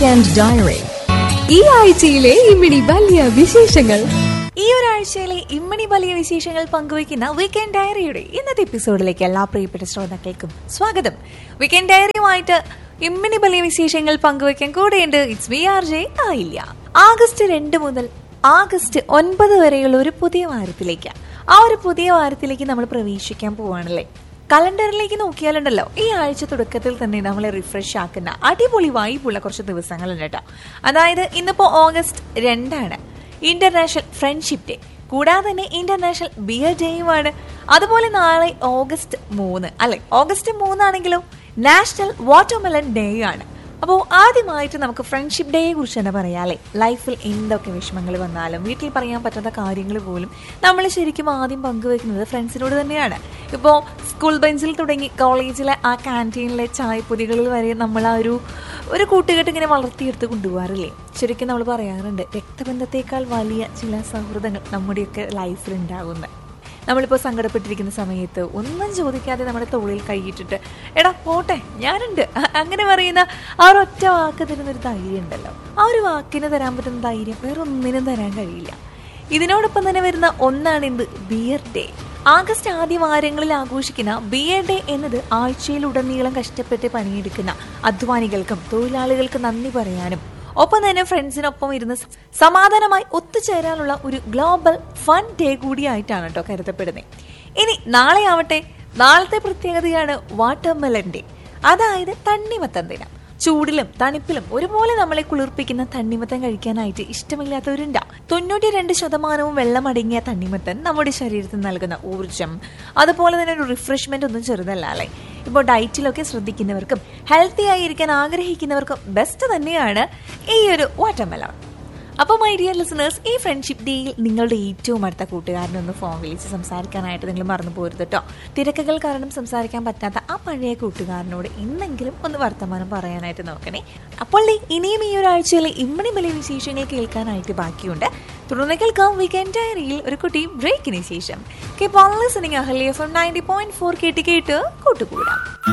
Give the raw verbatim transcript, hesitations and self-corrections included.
Weekend diary. ഈ ആഴ്ചയിലെ ഇമ്മിണി വലിയ വിശേഷങ്ങൾ. ഈ ഒരാഴ്ചയിലെ ഇമ്മണി വലിയ വിശേഷങ്ങൾ പങ്കുവയ്ക്കുന്ന വീക്കെൻഡ് ഡയറിയുടെ ഇന്നത്തെ എപ്പിസോഡിലേക്ക് എല്ലാ പ്രിയപ്പെട്ട ശ്രോതാക്കൾക്കും സ്വാഗതം. വീക്കെൻഡ് ഡയറിയുമായിട്ട് ഇമ്മണി വലിയ വിശേഷങ്ങൾ പങ്കുവയ്ക്കാൻ കൂടെയുണ്ട്. ഇറ്റ്സ് വി ആർ ജെ ആയില്ല. ആഗസ്റ്റ് രണ്ട് മുതൽ ആഗസ്റ്റ് ഒൻപത് വരെയുള്ള ഒരു പുതിയ വാരത്തിലേക്ക് ആ ഒരു പുതിയ വാരത്തിലേക്ക് നമ്മൾ പ്രവേശിക്കാൻ പോവാണല്ലേ. കലണ്ടറിലേക്ക് നോക്കിയാലുണ്ടല്ലോ, ഈ ആഴ്ച തുടക്കത്തിൽ തന്നെ നമ്മളെ റിഫ്രഷ് ആക്കുന്ന അടിപൊളി വൈബുള്ള കുറച്ച് ദിവസങ്ങളുണ്ട് കേട്ടോ. അതായത് ഇന്നിപ്പോ ഓഗസ്റ്റ് രണ്ടാണ്, ഇന്റർനാഷണൽ ഫ്രണ്ട്ഷിപ്പ് ഡേ. കൂടാതെ തന്നെ ഇന്റർനാഷണൽ ബിയർ ഡേയുമാണ്. അതുപോലെ നാളെ ഓഗസ്റ്റ് മൂന്ന് അല്ലെ, ഓഗസ്റ്റ് മൂന്നാണെങ്കിലും നാഷണൽ വാട്ടർമെലൺ ഡേ ആണ്. അപ്പോൾ ആദ്യമായിട്ട് നമുക്ക് ഫ്രണ്ട്ഷിപ്പ് ഡേയെ കുറിച്ച് തന്നെ പറയാം അല്ലേ. ലൈഫിൽ എന്തൊക്കെ വിഷമങ്ങൾ വന്നാലും വീട്ടിൽ പറയാൻ പറ്റാത്ത കാര്യങ്ങൾ പോലും നമ്മൾ ശരിക്കും ആദ്യം പങ്കുവെക്കുന്നത് ഫ്രണ്ട്സിനോട് തന്നെയാണ്. ഇപ്പോൾ സ്കൂൾ ബെഞ്ചിൽ തുടങ്ങി കോളേജിലെ ആ ക്യാൻറ്റീനിലെ ചായപ്പൊതികളിൽ വരെ നമ്മൾ ആ ഒരു ഒരു കൂട്ടുകെട്ട് ഇങ്ങനെ വളർത്തിയെടുത്ത് കൊണ്ടുപോകാറില്ലേ. ശരിക്കും നമ്മൾ പറയാറുണ്ട്, രക്തബന്ധത്തേക്കാൾ വലിയ ചില സൗഹൃദങ്ങൾ നമ്മുടെയൊക്കെ ലൈഫിൽ ഉണ്ടാകുന്നത്. നമ്മളിപ്പോൾ സങ്കടപ്പെട്ടിരിക്കുന്ന സമയത്ത് ഒന്നും ചോദിക്കാതെ നമ്മുടെ തോളിൽ കൈയിട്ടിട്ട് എടാ പോട്ടെ ഞാനുണ്ട് അങ്ങനെ പറയുന്ന ആ ഒരു ഒറ്റ വാക്ക് തരുന്നൊരു ധൈര്യം ഉണ്ടല്ലോ. ആ ഒരു വാക്കിന് തരാൻ പറ്റുന്ന ധൈര്യം വേറെ ഒന്നിനും തരാൻ കഴിയില്ല. ഇതിനോടൊപ്പം തന്നെ വരുന്ന ഒന്നാണ് എന്ത്, ബിയർ ഡേ. ആഗസ്റ്റ് ആദ്യ വാരങ്ങളിൽ ആഘോഷിക്കുന്ന ബിയർ ഡേ എന്നത് ആഴ്ചയിലുടനീളം കഷ്ടപ്പെട്ട് പണിയെടുക്കുന്ന അധ്വാനികൾക്കും തൊഴിലാളികൾക്കും നന്ദി പറയാനും ഒപ്പം തന്നെ ഫ്രണ്ട്സിനൊപ്പം ഇരുന്ന് സമാധാനമായി ഒത്തുചേരാനുള്ള ഒരു ഗ്ലോബൽ ഫൺ ഡേ കൂടിയായിട്ടാണ് കേട്ടോ കരുതപ്പെടുന്നത്. ഇനി നാളെ ആവട്ടെ, നാളത്തെ പ്രത്യേകതയാണ് വാട്ടർമെലൺ ഡേ. അതായത് തണ്ണിമത്തൻ ദിനം. ചൂടിലും തണുപ്പിലും ഒരുപോലെ നമ്മളെ കുളിർപ്പിക്കുന്ന തണ്ണിമത്തൻ കഴിക്കാനായിട്ട് ഇഷ്ടമില്ലാത്തവരുണ്ടാ. തൊണ്ണൂറ്റി രണ്ട് ശതമാനവും വെള്ളം അടങ്ങിയ തണ്ണിമത്തൻ നമ്മുടെ ശരീരത്തിന് നൽകുന്ന ഊർജം, അതുപോലെ തന്നെ ഒരു റിഫ്രഷ്മെന്റ് ഒന്നും ചെറുതല്ല അല്ലേ. ഇപ്പോൾ ഡയറ്റിലൊക്കെ ശ്രദ്ധിക്കുന്നവർക്കും ഹെൽത്തി ആയിരിക്കാൻ ആഗ്രഹിക്കുന്നവർക്കും ബെസ്റ്റ് തന്നെയാണ് ഈ ഒരു വാട്ടർമെലൺ. അപ്പോൾ മൈ ഡിയർ ലിസണേഴ്സ്, ഈ ഫ്രണ്ട്ഷിപ്പ് ഡേയിൽ നിങ്ങളുടെ ഏറ്റവും അടുത്ത കൂട്ടുകാരനൊന്ന് ഫോൺ വിളിച്ച് സംസാരിക്കാനായിട്ട് നിങ്ങൾ മറന്നു പോരുത് കേട്ടോ. തിരക്കുകൾ കാരണം സംസാരിക്കാൻ പറ്റാത്ത ആ പഴയ കൂട്ടുകാരനോട് ഇന്നെങ്കിലും ഒന്ന് വർത്തമാനം പറയാനായിട്ട് നോക്കണേ. അപ്പോൾ ഇനിയും ഈ ഒരാഴ്ചയിലെ ഇമ്മണി വലിയ വിശേഷങ്ങൾ കേൾക്കാനായിട്ട് ബാക്കിയുണ്ട്. തുടർന്ന് കേൾക്കാം വീക്കെൻഡ് ഡയറിയിൽ ഒരു കുട്ടി ബ്രേക്കിന് ശേഷം. Keep on listening Ahalya F M ninety point four കേട്ട് കേട്ട് കൂട്ടുകൂടാം.